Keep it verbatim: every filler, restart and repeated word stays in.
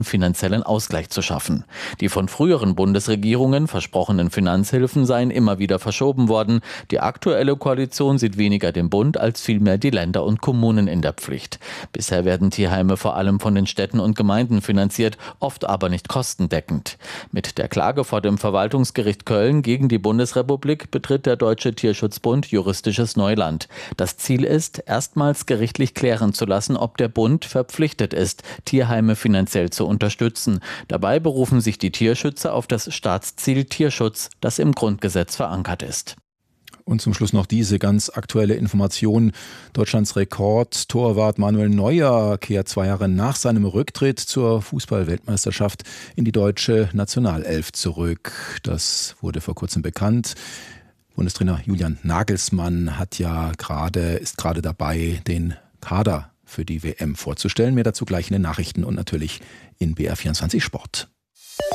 finanziellen Ausgleich zu schaffen. Die von früheren Bundesregierungen versprochenen Finanzhilfen seien immer wieder verschoben worden. Die aktuelle Koalition sieht weniger den Bund als vielmehr die Länder und Kommunen in der Pflicht. Bisher werden Tierheime vor allem von den Städten und Gemeinden finanziert, oft aber nicht kostendeckend. Mit der Klage vor dem Verwaltungsgericht Köln gegen die Bundesrepublik betritt der Deutsche Tierschutzbund juristisches Neuland. Das Ziel ist, erstmals gerichtlich klären zu lassen, ob der Bund verpflichtet ist, Tierheime finanziell zu unterstützen. Dabei berufen sich die Tierschützer auf das Staatsziel Tierschutz, das im Grundgesetz verankert ist. Und zum Schluss noch diese ganz aktuelle Information. Deutschlands Rekordtorwart Manuel Neuer kehrt zwei Jahre nach seinem Rücktritt zur Fußball-Weltmeisterschaft in die deutsche Nationalelf zurück. Das wurde vor kurzem bekannt. Bundestrainer Julian Nagelsmann hat ja gerade, ist gerade dabei, den Kader für die W M vorzustellen. Mehr dazu gleich in den Nachrichten und natürlich in B R vierundzwanzig Sport.